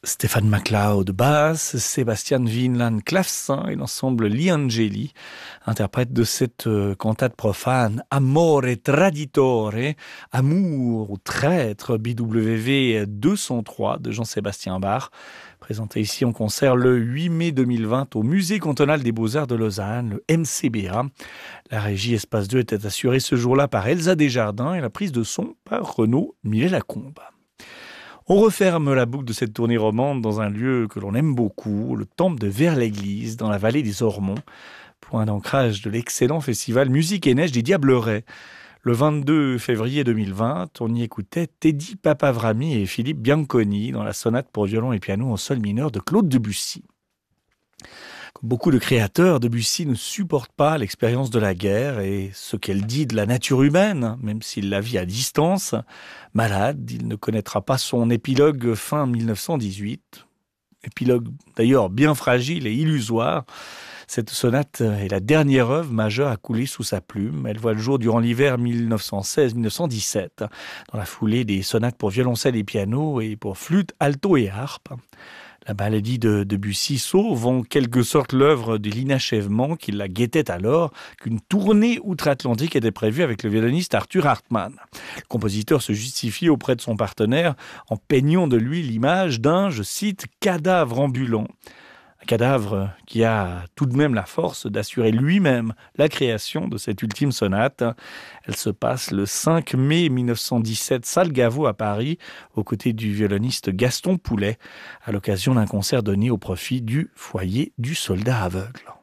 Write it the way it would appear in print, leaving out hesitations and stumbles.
Stéphane MacLeod basse, Sébastien Vinland clavecin et l'ensemble Liangeli interprète de cette cantate profane Amore Traditore, Amour ou Traître, BWV 203 de Jean-Sébastien Bach, présenté ici en concert le 8 mai 2020 au Musée cantonal des Beaux-Arts de Lausanne, le MCBA. La régie Espace 2 était assurée ce jour-là par Elsa Desjardins et la prise de son par Renaud Millet-Lacombe. On referme la boucle de cette tournée romande dans un lieu que l'on aime beaucoup, le temple de Vers-l'Église, dans la vallée des Ormonts, point d'ancrage de l'excellent festival Musique et Neige des Diablerets. Le 22 février 2020, on y écoutait Teddy Papavrami et Philippe Bianconi dans la sonate pour violon et piano en sol mineur de Claude Debussy. Comme beaucoup de créateurs, Debussy ne supporte pas l'expérience de la guerre et ce qu'elle dit de la nature humaine, même s'il la vit à distance. Malade, il ne connaîtra pas son épilogue fin 1918. Épilogue d'ailleurs bien fragile et illusoire. Cette sonate est la dernière œuvre majeure à couler sous sa plume. Elle voit le jour durant l'hiver 1916-1917, dans la foulée des sonates pour violoncelle et piano et pour flûte, alto et harpe. La maladie de Debussy sauve en quelque sorte l'œuvre de l'inachèvement qui la guettait alors, qu'une tournée outre-Atlantique était prévue avec le violoniste Arthur Hartmann. Le compositeur se justifie auprès de son partenaire en peignant de lui l'image d'un, je cite, cadavre ambulant. Un cadavre qui a tout de même la force d'assurer lui-même la création de cette ultime sonate. Elle se passe le 5 mai 1917, salle Gaveau à Paris, aux côtés du violoniste Gaston Poulet, à l'occasion d'un concert donné au profit du foyer du soldat aveugle.